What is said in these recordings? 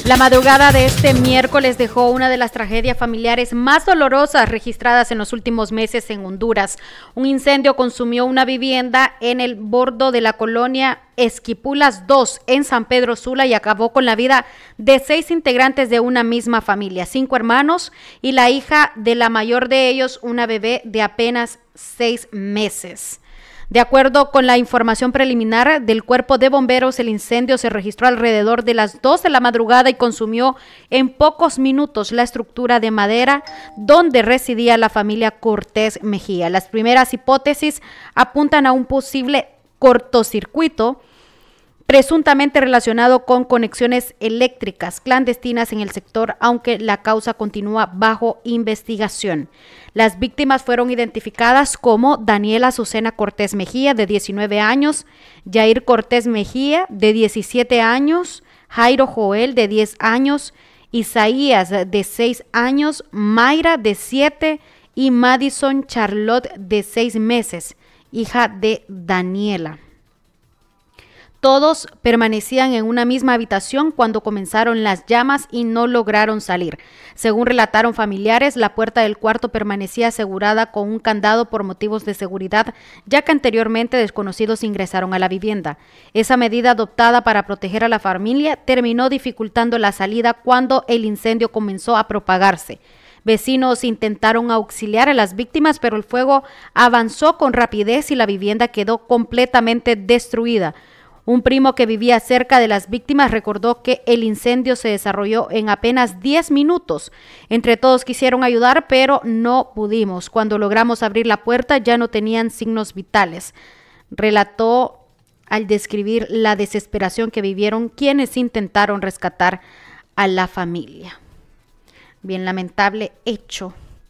La madrugada de este miércoles dejó una de las tragedias familiares más dolorosas registradas en los últimos meses en Honduras. Un incendio consumió una vivienda en el bordo de la colonia Esquipulas 2 en San Pedro Sula y acabó con la vida de 6 integrantes de una misma familia, 5 hermanos y la hija de la mayor de ellos, una bebé de apenas 6 meses. De acuerdo con la información preliminar del Cuerpo de Bomberos, el incendio se registró alrededor de las 2 de la madrugada y consumió en pocos minutos la estructura de madera donde residía la familia Cortés Mejía. Las primeras hipótesis apuntan a un posible cortocircuito presuntamente relacionado con conexiones eléctricas clandestinas en el sector, aunque la causa continúa bajo investigación. Las víctimas fueron identificadas como Daniela Azucena Cortés Mejía, de 19 años, Yair Cortés Mejía, de 17 años, Jairo Joel, de 10 años, Isaías, de 6 años, Mayra, de 7 y Madison Charlotte, de 6 meses, hija de Daniela. Todos permanecían en una misma habitación cuando comenzaron las llamas y no lograron salir. Según relataron familiares, la puerta del cuarto permanecía asegurada con un candado por motivos de seguridad, ya que anteriormente desconocidos ingresaron a la vivienda. Esa medida adoptada para proteger a la familia terminó dificultando la salida cuando el incendio comenzó a propagarse. Vecinos intentaron auxiliar a las víctimas, pero el fuego avanzó con rapidez y la vivienda quedó completamente destruida. Un primo que vivía cerca de las víctimas recordó que el incendio se desarrolló en apenas 10 minutos. Entre todos quisieron ayudar, pero no pudimos. Cuando logramos abrir la puerta ya no tenían signos vitales, relató al describir la desesperación que vivieron quienes intentaron rescatar a la familia. Bien lamentable hecho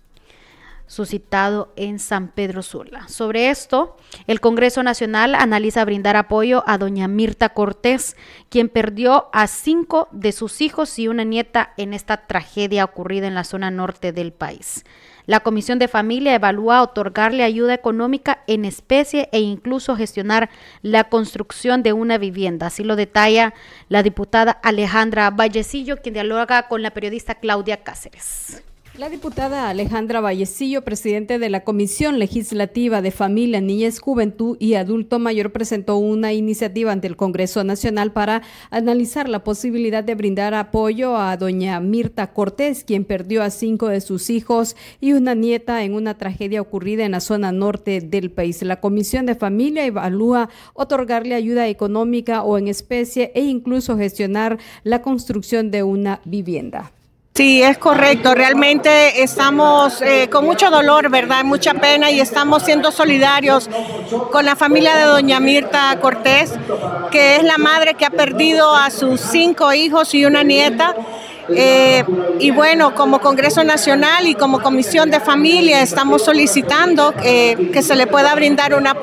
suscitado en San Pedro Sula. Sobre esto, el Congreso Nacional analiza brindar apoyo a doña Mirta Cortés, quien perdió a 5 de sus hijos y una nieta en esta tragedia ocurrida en la zona norte del país. La Comisión de Familia evalúa otorgarle ayuda económica en especie e incluso gestionar la construcción de una vivienda. Así lo detalla la diputada Alejandra Vallecillo, quien dialoga con la periodista Claudia Cáceres. La diputada Alejandra Vallecillo, presidente de la Comisión Legislativa de Familia, Niñez, Juventud y Adulto Mayor, presentó una iniciativa ante el Congreso Nacional para analizar la posibilidad de brindar apoyo a doña Mirta Cortés, quien perdió a 5 de sus hijos y una nieta en una tragedia ocurrida en la zona norte del país. La Comisión de Familia evalúa otorgarle ayuda económica o en especie e incluso gestionar la construcción de una vivienda. Sí, es correcto. Realmente estamos con mucho dolor, ¿verdad? Mucha pena y estamos siendo solidarios con la familia de doña Mirta Cortés, que es la madre que ha perdido a sus 5 hijos y una nieta. Y bueno, como Congreso Nacional y como Comisión de Familia estamos solicitando que se le pueda brindar un apoyo